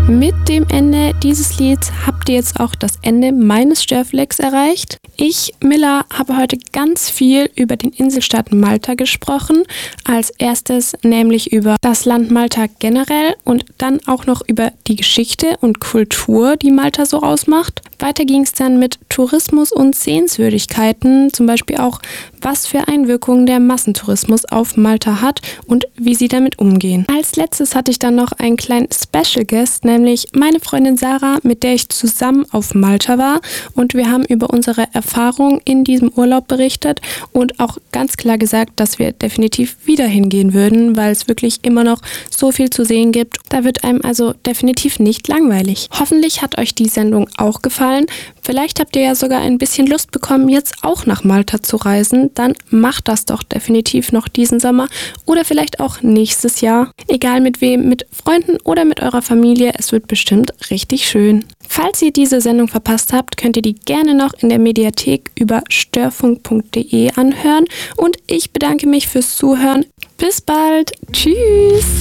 Mit dem Ende dieses Lieds habt ihr jetzt auch das Ende meines Störflecks erreicht. Ich, Milla, habe heute ganz viel über den Inselstaat Malta gesprochen. Als erstes nämlich über das Land Malta generell und dann auch noch über die Geschichte und Kultur, die Malta so ausmacht. Weiter ging es dann mit Tourismus und Sehenswürdigkeiten, zum Beispiel auch, was für Einwirkungen der Massentourismus auf Malta hat und wie sie damit umgehen. Als letztes hatte ich dann noch einen kleinen Special Guest, nämlich meine Freundin Sarah, mit der ich zusammen auf Malta war, und wir haben über unsere Erfahrungen in diesem Urlaub berichtet und auch ganz klar gesagt, dass wir definitiv wieder hingehen würden, weil es wirklich immer noch so viel zu sehen gibt. Da wird einem also definitiv nicht langweilig. Hoffentlich hat euch die Sendung auch gefallen. Vielleicht habt ihr ja sogar ein bisschen Lust bekommen, jetzt auch nach Malta zu reisen. Dann macht das doch definitiv noch diesen Sommer oder vielleicht auch nächstes Jahr. Egal mit wem, mit Freunden oder mit eurer Familie, es wird bestimmt richtig schön. Falls ihr diese Sendung verpasst habt, könnt ihr die gerne noch in der Mediathek über störfunk.de anhören. Und ich bedanke mich fürs Zuhören. Bis bald. Tschüss.